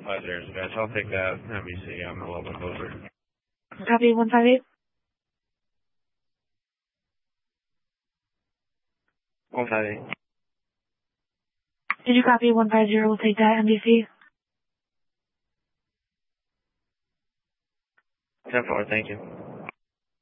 150, guys. I'll take that. Let me see. I'm a little bit closer. Copy 158. 158. Did you copy 150? We'll take that, NBC. 10-4, thank you.